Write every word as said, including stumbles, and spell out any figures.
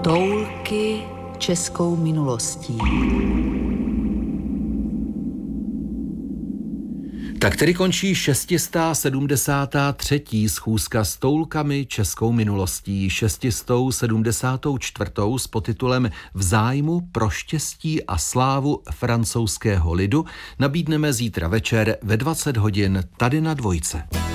Toulky českou minulostí. Tak tedy končí šestistá sedmdesátá třetí schůzka s toulkami českou minulostí, šestistou sedmdesátou čtvrtou s podtitulem V zájmu pro štěstí a slávu francouzského lidu nabídneme zítra večer ve dvacet hodin tady na Dvojce.